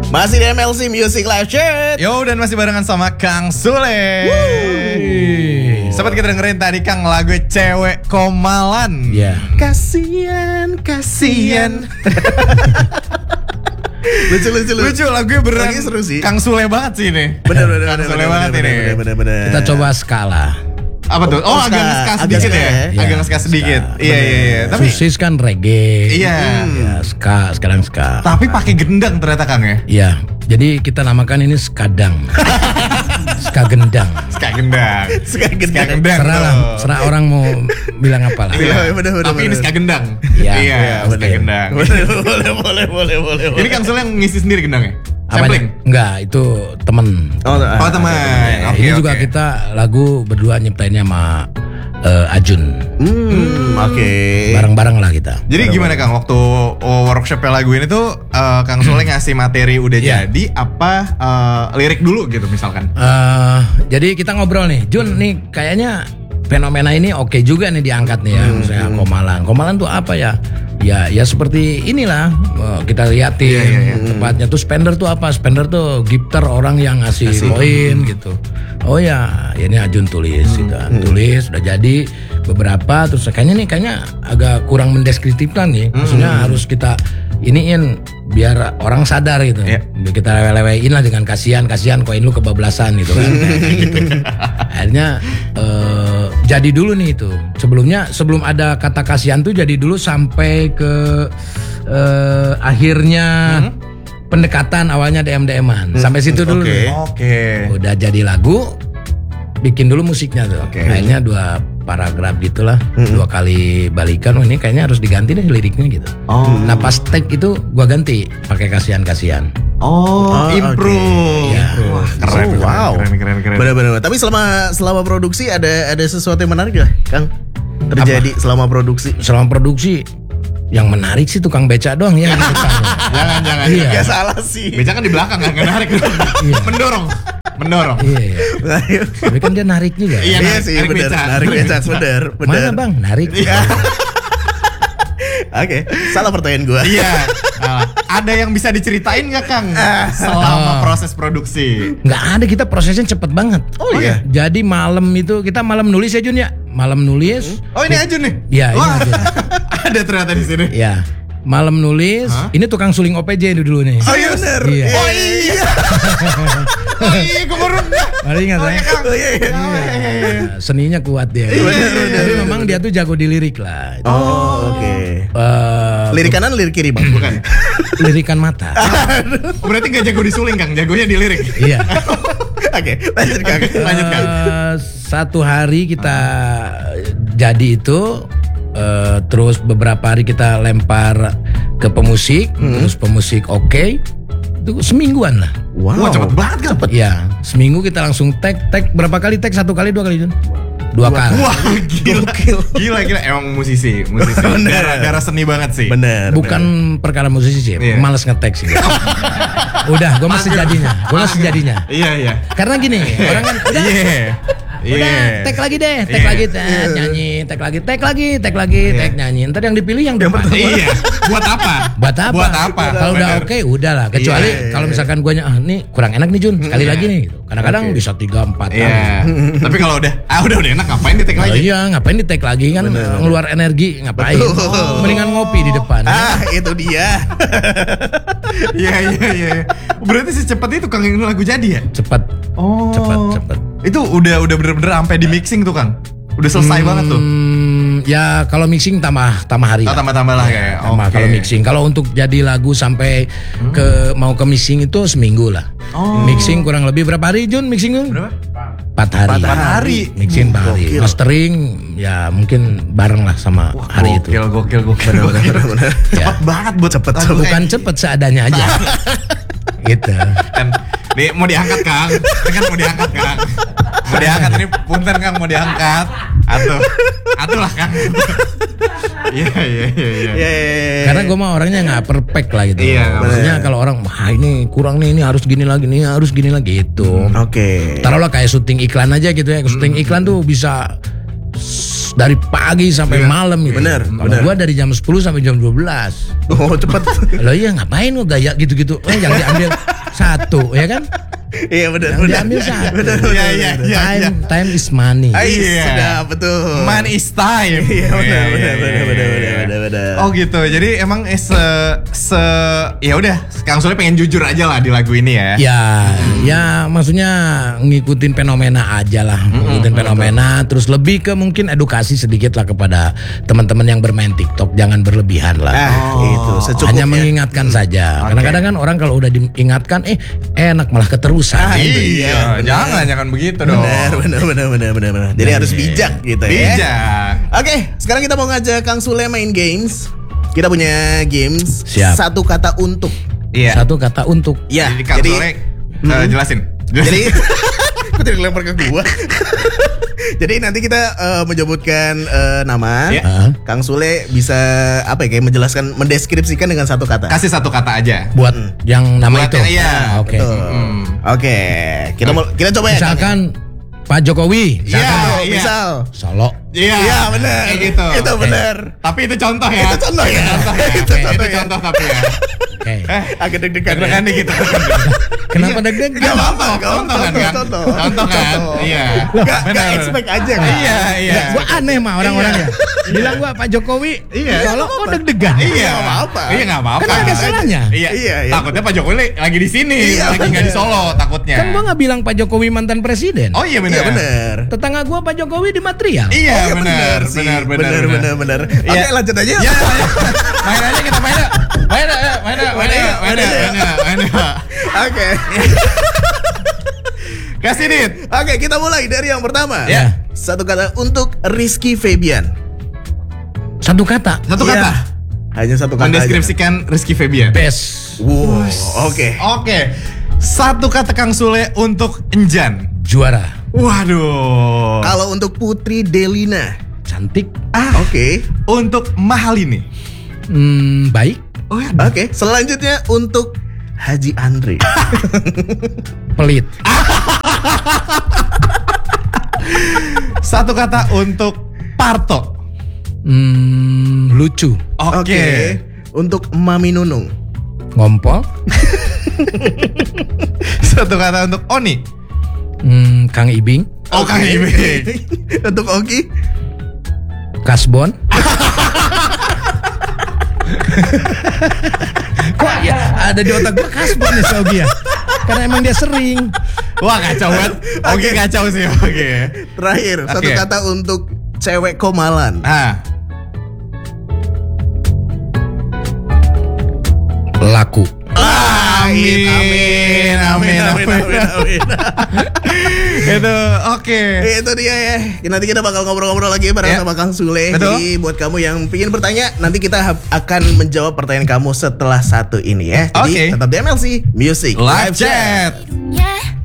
Masih di MLC Music Live Chat. Yo, dan masih barengan sama Kang Sule. Sobat, kita dengerin tadi Kang lagu Cewek Komalan. Iya. Kasian. Lucu Lagunya beneran Lagi seru sih. Kang Sule banget sih ini. Bener. Kang Sule banget ini. Bener. Kita coba skala. Apa tuh? Oh, agak nge-ska sedikit ya? Iya, Agak nge-ska sedikit. ska. Iya. Tapi Susis kan reggae. iya. Ya, ska, sekarang ska. Tapi pakai gendang ternyata Kang ya. Iya. Jadi kita namakan ini skadang. Ska gendang. Ska gendang. Ska gendang. Serah lah, serah orang mau bilang apa lah. Iya. Bener. Tapi ini ska gendang. Iya, ska gendang. Boleh. Ini Kang Sule yang ngisi sendiri gendangnya? Apa Sampling? nih? Enggak, itu temen. Oh teman. Ini juga kita lagu berdua nyiptainnya sama Ajun. Oke. Bareng-bareng lah kita. Jadi gimana Kang, waktu workshopnya lagu ini tuh Kang Sule ngasih materi udah jadi apa lirik dulu gitu misalkan? Jadi kita ngobrol nih, Jun nih kayaknya fenomena ini oke juga nih diangkat nih ya, misalnya Komalan. Komalan tuh apa ya? Ya seperti inilah kita liatin tempatnya tuh. Spender tuh apa? Spender tuh gifter, orang yang ngasih poin gitu. Oh ya ini Ajun tulis gitu kan. Tulis udah jadi beberapa, terus kayaknya agak kurang mendeskriptifkan nih. Maksudnya harus kita iniin biar orang sadar gitu. Kita lewe-lewein lah dengan kasihan koin lu kebablasan gitu kan. Gitu. Akhirnya jadi dulu nih itu. Sebelum ada kata kasihan tuh jadi dulu sampai ke akhirnya pendekatan awalnya DM-an. Sampai situ dulu. Oke. Udah jadi lagu, bikin dulu musiknya tuh. Kayaknya 2 paragraf gitulah, 2 kali balikan. Oh ini kayaknya harus diganti deh liriknya gitu. Nah pas take itu gua ganti pakai kasihan. Improve. Ya. Wah, keren. Bener. Tapi selama produksi ada sesuatu yang menarik gak, Kang? Terjadi selama produksi? Selama produksi yang menarik sih tukang beca doang ya. Jangan. Iya. Gak salah sih. Beca kan di belakang kan, gak narik. Mendorong. Iya. Tapi kan dia narik juga. Iya sih, bener. Narik beca, bener. Mana bang? Narik. Oke, salah pertanyaan gue. Iya. Ada yang bisa diceritain gak Kang selama proses produksi? Nggak ada, kita prosesnya cepet banget. Oh iya. Jadi malam itu kita malam nulis ya Jun ya. Malam nulis. Oh ini Ajun nih? Iya ini Wah, Ajun. ada ternyata di sini. Ya. Malam nulis. Ini tukang suling OPJ dulu nih. Oh iya bener. Iya. Oh iya, gue baru. Baru ingat ya? Seninya kuat dia. Bener. Tapi memang dia tuh jago di lirik lah. Oke. Lirik kanan, lirik kiri bang? Bukan. Lirikan mata. Berarti gak jago disuling Kang, jagonya di lirik. Iya. Oke, lanjut Kang. Satu hari kita jadi itu, terus beberapa hari kita lempar ke pemusik, terus pemusik oke. Itu semingguan lah. Wah cepet banget kan? Iya, seminggu kita langsung tag berapa kali tag? 1 kali, 2 kali Jun? 2 kali. Wah gila emang musisi. Darah seni banget sih. Bener. Bukan perkara musisi sih, males nge-tag sih. Udah, gue masih jadinya. Iya. Karena gini, orang kan udah tag lagi deh, nyanyi, tag lagi, nyanyi. Ntar yang dipilih yang depan. Iya. Buat apa? Kalau udah oke, udahlah. Kecuali kalau misalkan guanya nih kurang enak nih Jun, sekali lagi nih. Kadang-kadang bisa 3-4 kali. Tapi kalau udah enak ngapain di tag lagi? Iya, ngapain di tag lagi kan ngeluar energi, ngapain? Mendingan ngopi di depan. Itu dia. Iya. Berarti secepat itu Kang yang lagu jadi ya? Cepat. Cepat. Itu udah bener-bener sampai di mixing tuh Kang? Udah selesai banget tuh? Ya kalau mixing tambah hari. Tambah lah kayak. Kalau mixing, kalau untuk jadi lagu sampai mau ke mixing itu seminggu lah. Mixing kurang lebih berapa hari Jun mixing Jun? Berapa? 4 hari. Mixing 4 hari. Mastering ya mungkin bareng lah sama hari itu. Gokil. Bener. Cepet banget buat cepet. Bukan cepet seadanya aja. Gitu. Kan nih mau diangkat Kang. Mau diangkat ini punten Kang, mau diangkat. Atuh lah Kang. Iya. Karena gue mah orangnya nggak perfect lah gitu. Iya. Maksudnya kalau orang ini kurang nih, ini harus gini lagi gitu. Oke. Taruhlah kayak syuting iklan aja gitu ya. Syuting iklan tuh bisa dari pagi sampai malam gitu. Bener. Kalau gue dari jam 10 sampai jam 12. Oh cepet. Loh iya ngapain lo gaya gitu-gitu? Yang diambil satu, ya kan? Iya benar. Yang diambil satu. Benar. Iya. Time is money. Iya. Sudah betul. Man is time. Iya benar. Oh gitu. Jadi emang ya udah, Kang Sule pengen jujur aja lah di lagu ini ya. Ya maksudnya ngikutin fenomena aja lah, ngikutin fenomena, terus lebih ke mungkin edukasi sedikit lah kepada teman-teman yang bermain TikTok, jangan berlebihan lah. Itu secukupnya. Hanya mengingatkan saja. Kadang-kadang kan orang kalau udah diingatkan, enak malah keterusan. Iya, jangan begitu dong. Benar. Jadi harus bijak gitu ya. Bijak. Oke, sekarang kita mau ngajak Kang Sule main games. Kita punya games. Siap. Satu kata untuk. Iya. Satu kata untuk. Ya, Jadi Kang Sule jelasin. Jadi kok tidak dilempar ke gua. Jadi nanti kita menyebutkan nama. Ya. Kang Sule bisa kayak menjelaskan, mendeskripsikan dengan satu kata. Kasih satu kata aja. Buat yang nama Buat itu. yang- iya. Oke. Oke, kita coba ya. Kang. Misalkan Pak Jokowi, Iya. Misal. Solo. Iya, benar. Kayak gitu. Itu benar. Tapi itu contoh ya. Itu contoh ya. Itu contoh ya. contoh tapi ya. Oke. Agak deg-degan. Deg-degan ya. dikit. Kenapa deg-degan? Gak apa-apa, Contoh kan, Kang? contoh. Contoh kan? Iya. Gak Benar. expect aja kan? Iya. Gua aneh mah orang-orangnya. Bilang gua Pak Jokowi, Iya. Solo kok deg-degan. Iya, Nggak apa-apa. Iya, nggak apa-apa. Kan ada salahnya. Iya. Iya. Takutnya Pak Jokowi lagi di sini, Iya, lagi nggak di Solo takutnya. Kan gua nggak bilang Pak Jokowi mantan presiden. Oh iya Iya benar. benar. Tetangga gua Pak Jokowi di material. Iya, Oh, benar, sih. benar. Benar. Oke, Iya. lanjut aja. Ya, main aja kita main. Main. Oke. Kasih Dit. Oke, kita mulai dari yang pertama. Ya. Satu kata untuk Rizky Febian. Satu kata. Satu Iya. kata. Hanya satu kata. Mendeskripsikan Rizky Febian. Best. Wow, oke. Oke. Satu kata Kang Sule untuk Enjan. Juara. Waduh. Kalau untuk Putri Delina. Cantik. Oke. Untuk Mahalini. Baik. Oh ya. Oke, selanjutnya untuk Haji Andre. Pelit. Satu kata untuk Parto. Lucu. Oke. Untuk Mami Nunung. Ngompol. Satu kata untuk Oni. Kang Ibing. Oh, Kang Ibing. Untuk Ogi. Kasbon. Kok ya ada di otak gua Kasbon nih Sogi ya. Karena emang dia sering. Wah, kacau banget. Oke, kacau sih. Oke. Terakhir, satu Oke. kata untuk cewek Komalan. Laku. Amin. Itu oke. Itu dia ya. Nanti kita bakal ngobrol-ngobrol lagi bareng Ya. sama Kang Sule. Betul. Jadi buat kamu yang ingin bertanya, nanti kita akan menjawab pertanyaan kamu setelah satu ini ya. Jadi Oke. tetap di MLC Music Live chat. Yeah.